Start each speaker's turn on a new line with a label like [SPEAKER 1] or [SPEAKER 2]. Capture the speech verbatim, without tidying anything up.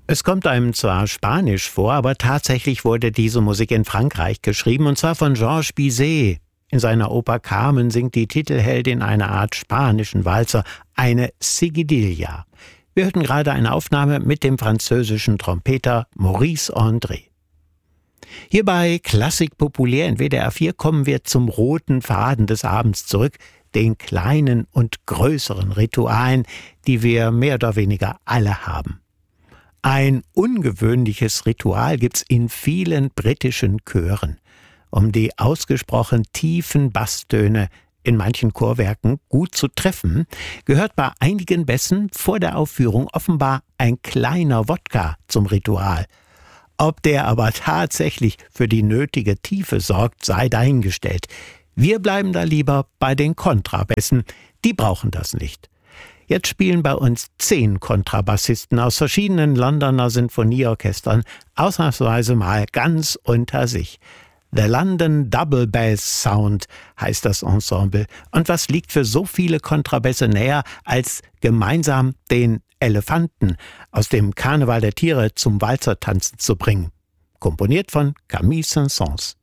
[SPEAKER 1] Es kommt einem zwar Spanisch vor, aber tatsächlich wurde diese Musik in Frankreich geschrieben, und zwar von Georges Bizet. In seiner Oper Carmen singt die Titelheldin eine Art spanischen Walzer, eine Seguidilla. Wir hörten gerade eine Aufnahme mit dem französischen Trompeter Maurice André. Hier bei Klassik populär in W D R vier kommen wir zum roten Faden des Abends zurück, den kleinen und größeren Ritualen, die wir mehr oder weniger alle haben. Ein ungewöhnliches Ritual gibt's in vielen britischen Chören. Um die ausgesprochen tiefen Basstöne in manchen Chorwerken gut zu treffen, gehört bei einigen Bässen vor der Aufführung offenbar ein kleiner Wodka zum Ritual. Ob der aber tatsächlich für die nötige Tiefe sorgt, sei dahingestellt. Wir bleiben da lieber bei den Kontrabässen, die brauchen das nicht. Jetzt spielen bei uns zehn Kontrabassisten aus verschiedenen Londoner Sinfonieorchestern ausnahmsweise mal ganz unter sich. The London Double Bass Sound heißt das Ensemble. Und was liegt für so viele Kontrabässe näher, als gemeinsam den Elefanten aus dem Karneval der Tiere zum Walzertanzen zu bringen? Komponiert von Camille Saint-Saëns.